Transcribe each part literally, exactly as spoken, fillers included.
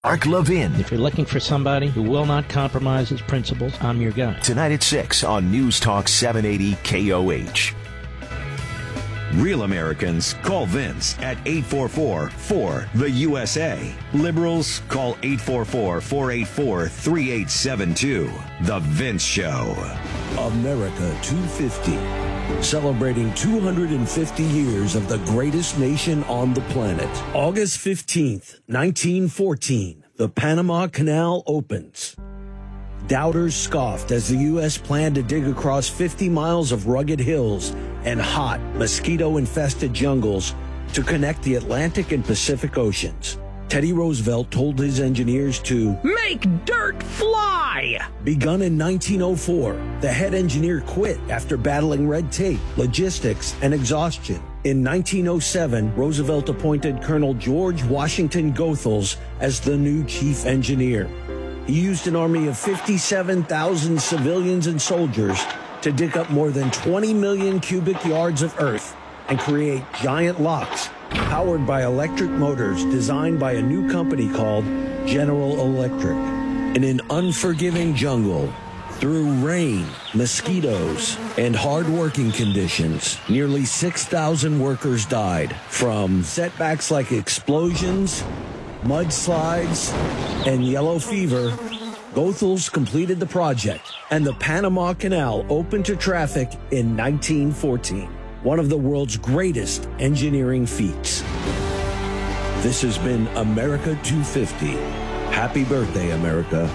Mark Levin. If you're looking for somebody who will not compromise his principles, I'm your guy. Tonight at six on News Talk seven eighty K O H. Real Americans call Vince at eight four four, four, the U S A. Liberals call eight four four, four eight four, three eight seven two. The Vince Show. America two fifty. Celebrating two hundred fifty years of the greatest nation on the planet. August fifteenth, nineteen fourteen, the Panama Canal opens. Doubters scoffed as the U S planned to dig across fifty miles of rugged hills and hot, mosquito-infested jungles to connect the Atlantic and Pacific Oceans. Teddy Roosevelt told his engineers to make dirt fly. Begun in nineteen oh four, the head engineer quit after battling red tape, logistics, and exhaustion. In nineteen oh seven, Roosevelt appointed Colonel George Washington Goethals as the new chief engineer. He used an army of fifty-seven thousand civilians and soldiers to dig up more than twenty million cubic yards of earth and create giant locks powered by electric motors designed by a new company called General Electric. In an unforgiving jungle, through rain, mosquitoes, and hard working conditions, nearly six thousand workers died from setbacks like explosions, mudslides, and yellow fever. Goethals completed the project, and the Panama Canal opened to traffic in nineteen fourteen. One of the world's greatest engineering feats. This has been America two fifty. Happy birthday, America.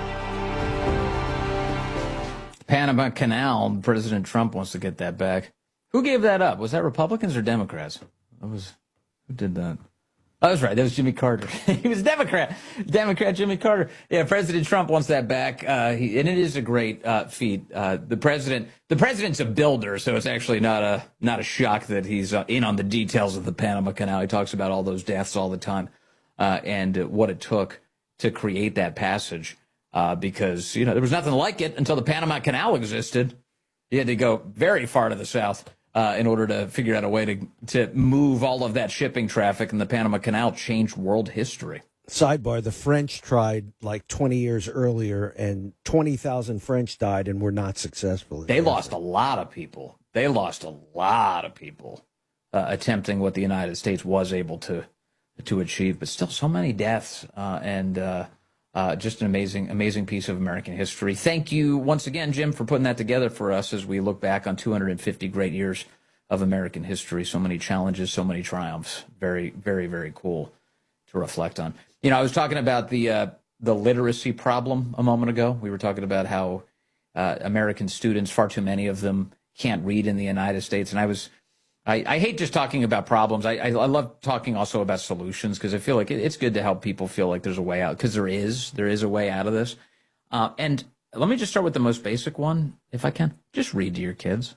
Panama Canal, President Trump wants to get that back. Who gave that up? Was that Republicans or Democrats? That was, who did that? Oh, that's right. That was Jimmy Carter. He was Democrat. Democrat Jimmy Carter. Yeah, President Trump wants that back, uh, he, and it is a great uh, feat. Uh, the president, the president's a builder, so it's actually not a not a shock that he's uh, in on the details of the Panama Canal. He talks about all those deaths all the time, uh, and uh, what it took to create that passage. Uh, because you know there was nothing like it until the Panama Canal existed. You had to go very far to the south. Uh, in order to figure out a way to to move all of that shipping traffic, and the Panama Canal changed world history. Sidebar, the French tried like twenty years earlier, and twenty thousand French died and were not successful. They lost a lot of people. They lost a lot of people uh, attempting what the United States was able to to achieve, but still so many deaths uh, and uh, uh, just an amazing, amazing piece of American history. Thank you once again, Jim, for putting that together for us as we look back on two hundred fifty great years of American history. So many challenges, so many triumphs. Very, very, very cool to reflect on. You know, I was talking about the uh, the literacy problem a moment ago. We were talking about how uh, American students, far too many of them, can't read in the United States. And I was I, I hate just talking about problems. I, I, I love talking also about solutions because I feel like it, it's good to help people feel like there's a way out, because there is. There is a way out of this. Uh, and let me just start with the most basic one, if I can. Just read to your kids.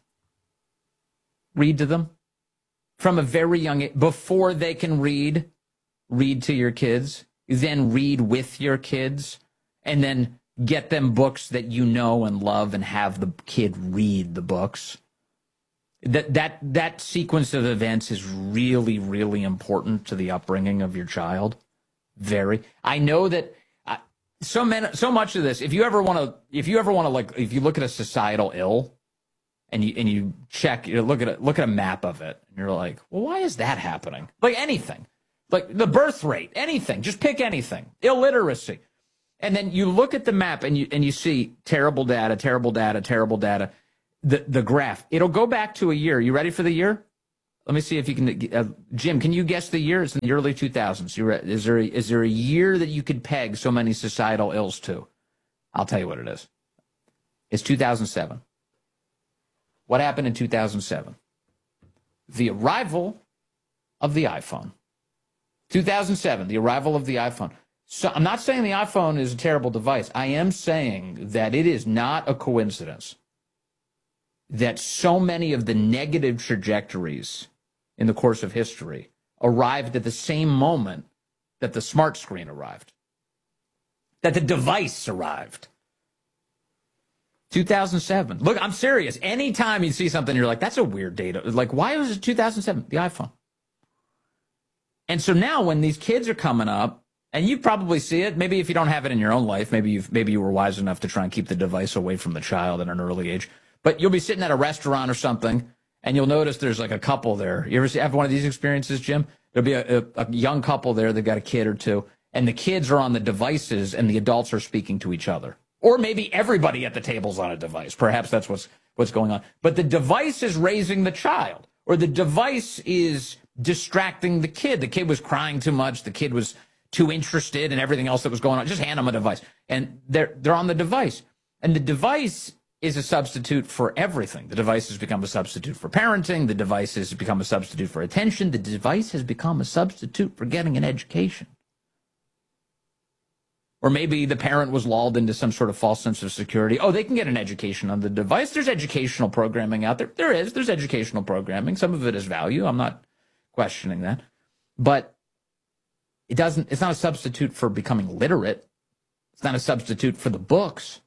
Read to them. From a very young age, before they can read, read to your kids. Then read with your kids. And then get them books that you know and love and have the kid read the books. That that that sequence of events is really, really important to the upbringing of your child. Very. I know that uh, so many, so much of this. If you ever want to, if you ever want to, like, if you look at a societal ill, and you and you check, you look at a, look at a map of it, and you're like, well, why is that happening? Like anything, like the birth rate, anything. Just pick anything. Illiteracy, and then you look at the map, and you and you see terrible data, terrible data, terrible data. The the graph, it'll go back to a year. You ready for the year? Let me see if you can. Uh, Jim, can you guess the year? It's in the early two thousands. You re- is there a, is there a year that you could peg so many societal ills to? I'll tell you what it is. It's two thousand seven. What happened in two thousand seven? The arrival of the iPhone. two thousand seven, the arrival of the iPhone. So I'm not saying the iPhone is a terrible device. I am saying that it is not a coincidence that so many of the negative trajectories in the course of history arrived at the same moment that the smart screen arrived, that the device arrived. two thousand seven. Look, I'm serious. Anytime you see something, you're like, that's a weird date. Like, why was it two thousand seven? The iPhone. And so now when these kids are coming up And you probably see it. Maybe if you don't have it in your own life, maybe you've maybe you were wise enough to try and keep the device away from the child at an early age. But you'll be sitting at a restaurant or something, and you'll notice there's like a couple there. You ever see, have one of these experiences, Jim? There'll be a, a, a young couple there. They've got a kid or two, and the kids are on the devices, and the adults are speaking to each other. Or maybe everybody at the table's on a device. Perhaps that's what's what's going on. But the device is raising the child, or the device is distracting the kid. The kid was crying too much. The kid was too interested in everything else that was going on. Just hand them a device. And they're they're on the device. And the device is a substitute for everything. The device has become a substitute for parenting. The device has become a substitute for attention. The device has become a substitute for getting an education. Or maybe the parent was lulled into some sort of false sense of security. Oh, they can get an education on the device. There's educational programming out there. There is. There's educational programming. Some of it is value. I'm not questioning that. But it doesn't, it's not a substitute for becoming literate. It's not a substitute for the books.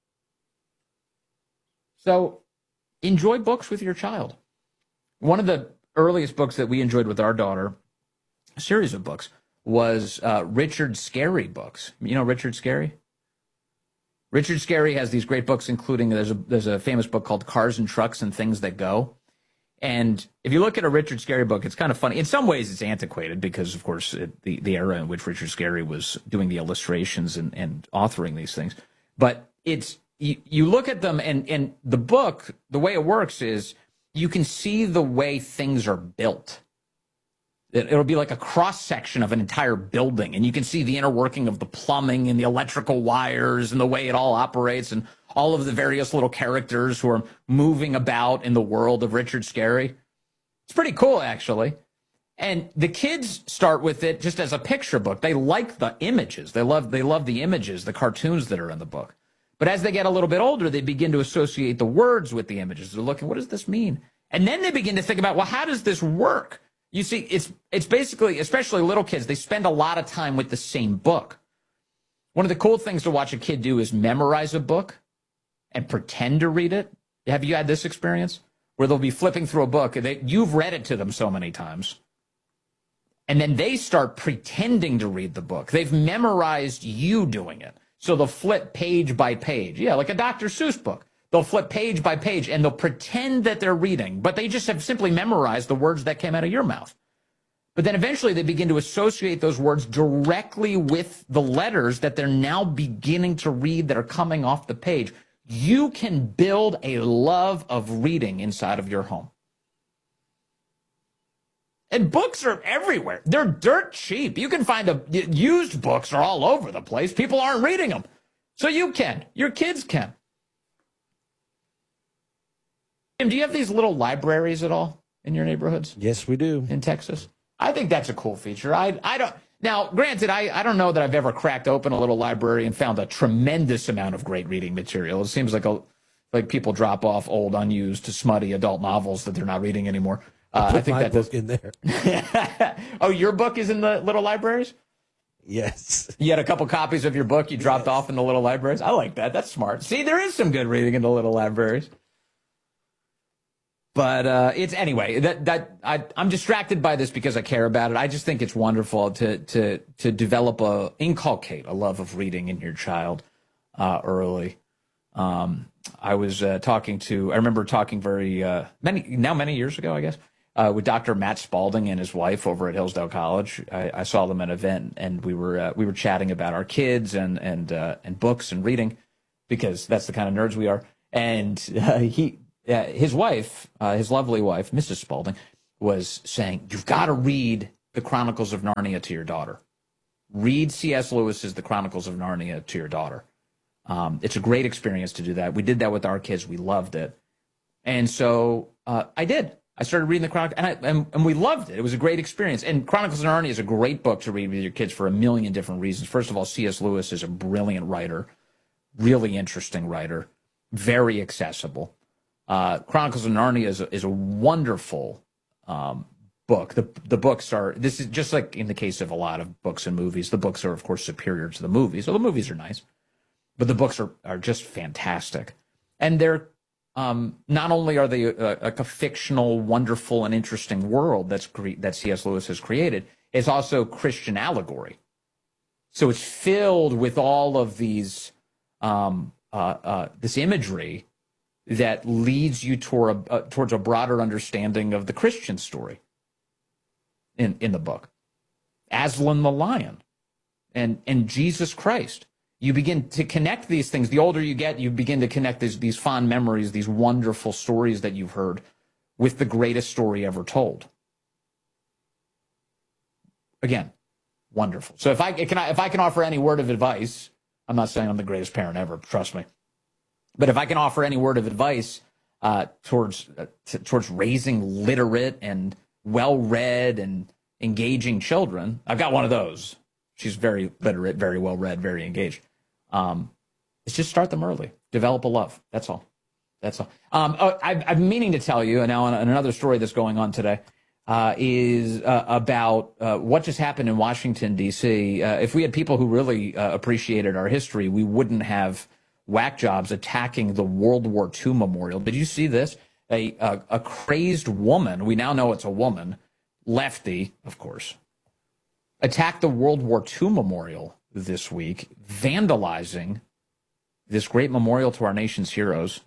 So enjoy books with your child. One of the earliest books that we enjoyed with our daughter, a series of books, was uh, Richard Scarry books. You know Richard Scarry? Richard Scarry has these great books, including there's a, there's a famous book called Cars and Trucks and Things That Go. And if you look at a Richard Scarry book, it's kind of funny. In some ways, it's antiquated because, of course, it, the, the era in which Richard Scarry was doing the illustrations and, and authoring these things. But it's you, you look at them, and, and the book, the way it works is you can see the way things are built. It, it'll be like a cross-section of an entire building, and you can see the inner working of the plumbing and the electrical wires and the way it all operates and all of the various little characters who are moving about in the world of Richard Scarry. It's pretty cool, actually. And the kids start with it just as a picture book. They like the images. They love they love the images, the cartoons that are in the book. But as they get a little bit older, they begin to associate the words with the images. They're looking, what does this mean? And then they begin to think about, well, how does this work? You see, it's it's basically, especially little kids, they spend a lot of time with the same book. One of the cool things to watch a kid do is memorize a book and pretend to read it. Have you had this experience? Where they'll be flipping through a book, and they, you've read it to them so many times, and then they start pretending to read the book. They've memorized you doing it. So they'll flip page by page. Yeah, like a Doctor Seuss book. They'll flip page by page, and they'll pretend that they're reading, but they just have simply memorized the words that came out of your mouth. But then eventually they begin to associate those words directly with the letters that they're now beginning to read that are coming off the page. You can build a love of reading inside of your home. And books are everywhere. They're dirt cheap. You can find a, used books are all over the place. People aren't reading them. So you can. Your kids can. Jim, do you have these little libraries at all in your neighborhoods? Yes, we do. In Texas? I think that's a cool feature. I I don't now, granted, I, I don't know that I've ever cracked open a little library and found a tremendous amount of great reading material. It seems like a like people drop off old, unused, smutty adult novels that they're not reading anymore. Uh, I, I think my that book in there. Oh, your book is in the little libraries? Yes. You had a couple copies of your book you dropped yes. off in the little libraries? I like that. That's smart. See, there is some good reading in the little libraries. But uh, it's anyway. That that I, I'm distracted by this because I care about it. I just think it's wonderful to to to develop a inculcate a love of reading in your child uh, early. Um, I was uh, talking to. I remember talking very uh, many now many years ago, I guess, uh, with Doctor Matt Spalding and his wife over at Hillsdale College. I, I saw them at an event, and we were uh, we were chatting about our kids and and uh, and books and reading, because that's the kind of nerds we are. And uh, he. Uh, his wife, uh, his lovely wife, Missus Spalding, was saying, you've got to read The Chronicles of Narnia to your daughter. Read C S Lewis's The Chronicles of Narnia to your daughter. Um, it's a great experience to do that. We did that with our kids. We loved it. And so uh, I did. I started reading the Chronicles, and, I, and, and we loved it. It was a great experience. And Chronicles of Narnia is a great book to read with your kids for a million different reasons. First of all, C S Lewis is a brilliant writer, really interesting writer, very accessible. Uh, Chronicles of Narnia is a, is a wonderful um, book. The the books are, this is just like in the case of a lot of books and movies, the books are, of course, superior to the movies. So the movies are nice, but the books are, are just fantastic. And they're, um, not only are they a, a, a fictional, wonderful, and interesting world that's cre- that C S Lewis has created, it's also Christian allegory. So it's filled with all of these, um, uh, uh, this imagery that leads you toward a, uh, towards a broader understanding of the Christian story in, in the book. Aslan the lion and, and Jesus Christ. You begin to connect these things. The older you get, you begin to connect these, these fond memories, these wonderful stories that you've heard with the greatest story ever told. Again, wonderful. So if I can, I, if I can offer any word of advice, I'm not saying I'm the greatest parent ever, trust me. But if I can offer any word of advice uh, towards uh, t- towards raising literate and well-read and engaging children, I've got one of those. She's very literate, very well-read, very engaged. Um, it's just start them early. Develop a love. That's all. That's all. Um, uh, I, I'm meaning to tell you, and now on another story that's going on today, uh, is uh, about uh, what just happened in Washington, D C. Uh, if we had people who really uh, appreciated our history, we wouldn't have whack jobs attacking the World War Two memorial. Did you see this? A, a, a crazed woman, we now know it's a woman, lefty, of course, attacked the World War Two memorial this week, vandalizing this great memorial to our nation's heroes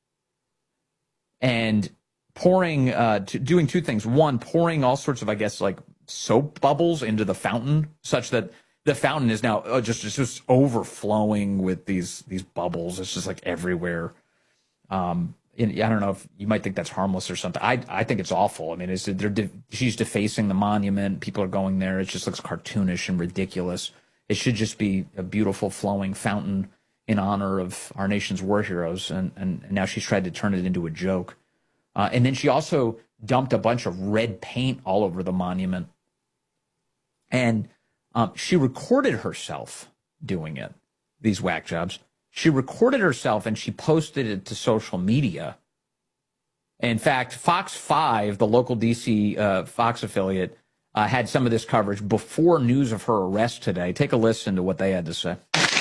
and pouring, uh, to, doing two things. One, pouring all sorts of, I guess, like soap bubbles into the fountain, such that the fountain is now uh, just, just just overflowing with these these bubbles. It's just like everywhere. Um, and I don't know if you might think that's harmless or something. I I think it's awful. I mean, it's they're de- she's defacing the monument. People are going there. It just looks cartoonish and ridiculous. It should just be a beautiful flowing fountain in honor of our nation's war heroes. And and, and now she's tried to turn it into a joke. Uh, and then she also dumped a bunch of red paint all over the monument. And Um, she recorded herself doing it, these whack jobs. She recorded herself and she posted it to social media. In fact, Fox five, the local D C uh, Fox affiliate, uh, had some of this coverage before news of her arrest today. Take a listen to what they had to say.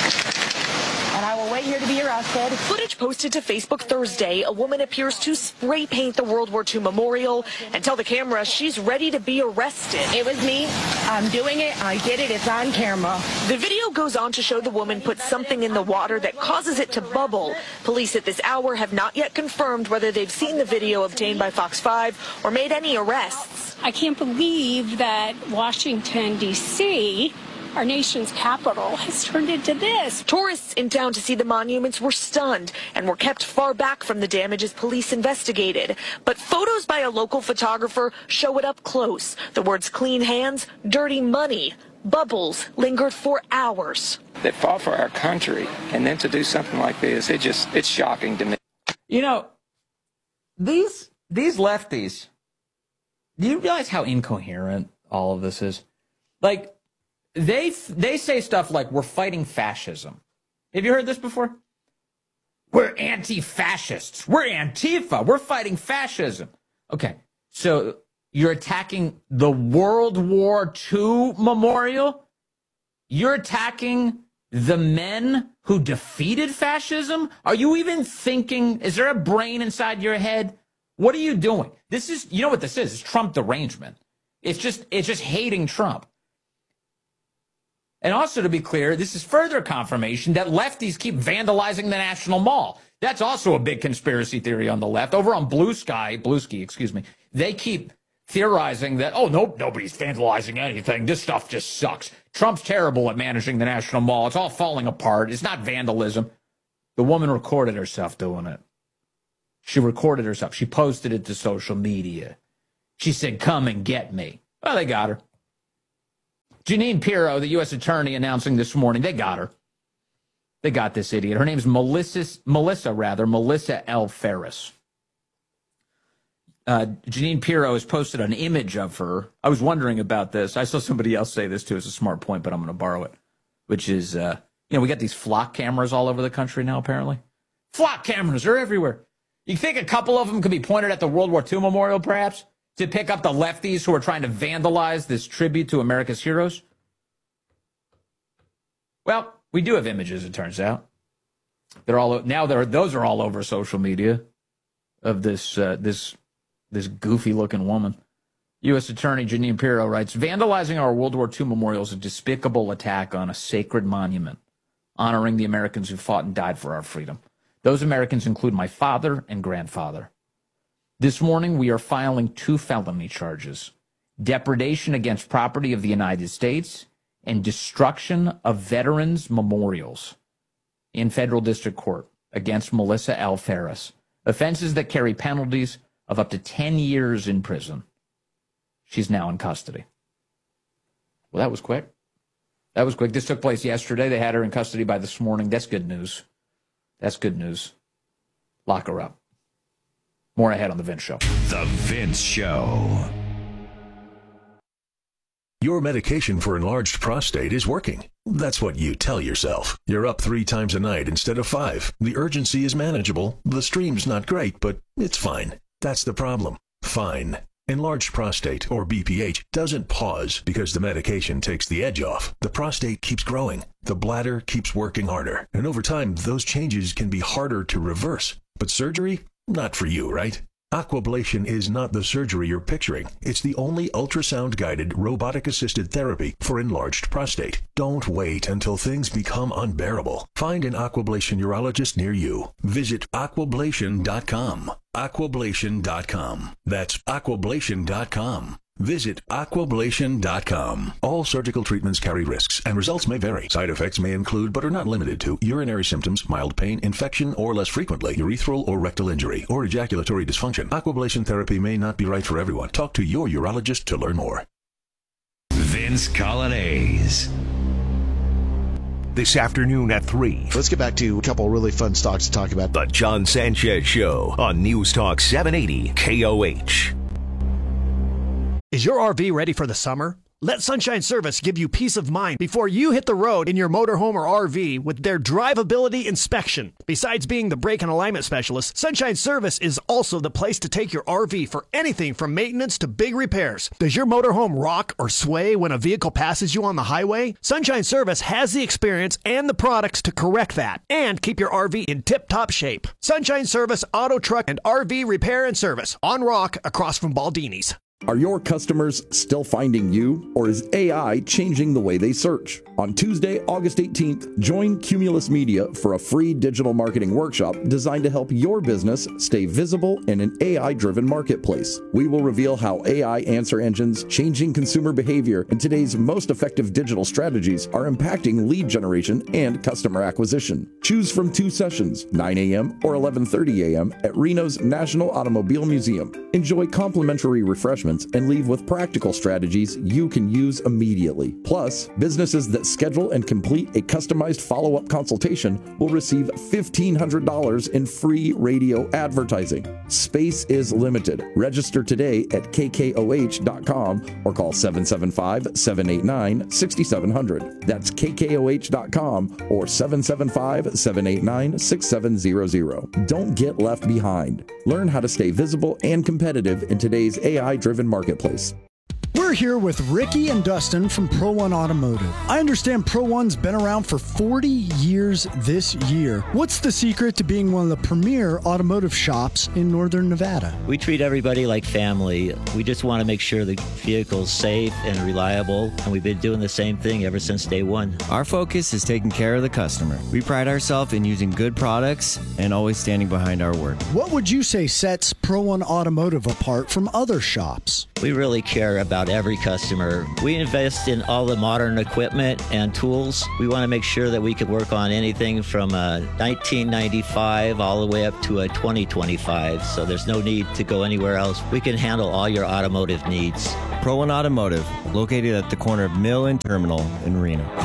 And I will wait here to be arrested. Footage posted to Facebook Thursday. A woman appears to spray paint the World War Two memorial and tell the camera she's ready to be arrested. It was me. I'm doing it. I did it. It's on camera. The video goes on to show the woman put something in the water that causes it to bubble. Police at this hour have not yet confirmed whether they've seen the video obtained by Fox five or made any arrests. I can't believe that Washington, D C, our nation's capital, has turned into this. Tourists in town to see the monuments were stunned and were kept far back from the damage as police investigated. But photos by a local photographer show it up close. The words clean hands, dirty money, bubbles lingered for hours. That fought for our country, and then to do something like this, it just, it's shocking to me. You know, these these lefties, do you realize how incoherent all of this is? Like, They they say stuff like, we're fighting fascism. Have you heard this before? We're anti-fascists. We're Antifa. We're fighting fascism. Okay, so you're attacking the World War Two memorial? You're attacking the men who defeated fascism? Are you even thinking, is there a brain inside your head? What are you doing? This is, you know what this is? It's Trump derangement. It's just, it's just hating Trump. And also, to be clear, this is further confirmation that lefties keep vandalizing the National Mall. That's also a big conspiracy theory on the left. Over on Blue Sky, Bluesky, excuse me, they keep theorizing that, oh, no, nobody's vandalizing anything. This stuff just sucks. Trump's terrible at managing the National Mall. It's all falling apart. It's not vandalism. The woman recorded herself doing it. She recorded herself. She posted it to social media. She said, come and get me. Well, they got her. Jeanine Pirro, the U S attorney, announcing this morning, they got her. They got this idiot. Her name's Melissa, Melissa rather, Melissa L. Ferris. Uh, Jeanine Pirro has posted an image of her. I was wondering about this. I saw somebody else say this too. It's a smart point, but I'm going to borrow it, which is, uh, you know, we got these flock cameras all over the country now, apparently. Flock cameras are everywhere. You think a couple of them could be pointed at the World War Two memorial, perhaps, to pick up the lefties who are trying to vandalize this tribute to America's heroes? Well, we do have images, it turns out. They're all now. They're those are all over social media of this uh, this this goofy looking woman. U S Attorney Janine Pirro writes, vandalizing our World War Two memorial is a despicable attack on a sacred monument, honoring the Americans who fought and died for our freedom. Those Americans include my father and grandfather. This morning, we are filing two felony charges, depredation against property of the United States and destruction of veterans' memorials in federal district court against Melissa L. Ferris, offenses that carry penalties of up to ten years in prison. She's now in custody. Well, that was quick. That was quick. This took place yesterday. They had her in custody by this morning. That's good news. That's good news. Lock her up. More ahead on The Vince Show. The Vince Show. Your medication for enlarged prostate is working. That's what you tell yourself. You're up three times a night instead of five. The urgency is manageable. The stream's not great, but it's fine. That's the problem. Fine. Enlarged prostate, or B P H, doesn't pause because the medication takes the edge off. The prostate keeps growing. The bladder keeps working harder. And over time, those changes can be harder to reverse. But surgery? Not for you, right? Aquablation is not the surgery you're picturing. It's the only ultrasound-guided, robotic-assisted therapy for enlarged prostate. Don't wait until things become unbearable. Find an Aquablation urologist near you. Visit aquablation dot com. aquablation dot com. That's aquablation dot com. Visit aquablation dot com. All surgical treatments carry risks, and results may vary. Side effects may include, but are not limited to, urinary symptoms, mild pain, infection, or less frequently, urethral or rectal injury, or ejaculatory dysfunction. Aquablation therapy may not be right for everyone. Talk to your urologist to learn more. Vince Coglianese. This afternoon at three. Let's get back to a couple really fun stocks to talk about. The John Sanchez Show on News Talk seven eighty K O H. Is your R V ready for the summer? Let Sunshine Service give you peace of mind before you hit the road in your motorhome or R V with their drivability inspection. Besides being the brake and alignment specialist, Sunshine Service is also the place to take your R V for anything from maintenance to big repairs. Does your motorhome rock or sway when a vehicle passes you on the highway? Sunshine Service has the experience and the products to correct that and keep your R V in tip-top shape. Sunshine Service Auto, Truck, and R V Repair and Service on Rock across from Baldini's. Are your customers still finding you, or is A I changing the way they search? On Tuesday, August eighteenth, join Cumulus Media for a free digital marketing workshop designed to help your business stay visible in an A I-driven marketplace. We will reveal how A I answer engines, changing consumer behavior, and today's most effective digital strategies are impacting lead generation and customer acquisition. Choose from two sessions, nine a.m. or eleven thirty a.m. at Reno's National Automobile Museum. Enjoy complimentary refreshments and leave with practical strategies you can use immediately. Plus, businesses that schedule and complete a customized follow-up consultation will receive fifteen hundred dollars in free radio advertising. Space is limited. Register today at k k o h dot com or call seven seven five, seven eight nine, six seven zero zero. That's k k o h dot com or seven seven five, seven eight nine, six seven zero zero. Don't get left behind. Learn how to stay visible and competitive in today's A I-driven marketplace. We're here with Ricky and Dustin from Pro One Automotive. I understand Pro One's been around for forty years this year. What's the secret to being one of the premier automotive shops in Northern Nevada? We treat everybody like family. We just want to make sure the vehicle's safe and reliable, and we've been doing the same thing ever since day one. Our focus is taking care of the customer. We pride ourselves in using good products and always standing behind our word. What would you say sets Pro One Automotive apart from other shops? We really care about every customer. We invest in all the modern equipment and tools. We want to make sure that we can work on anything from a nineteen ninety-five all the way up to a twenty twenty-five, so there's no need to go anywhere else. We can handle all your automotive needs. Pro One Automotive, located at the corner of Mill and Terminal in Reno.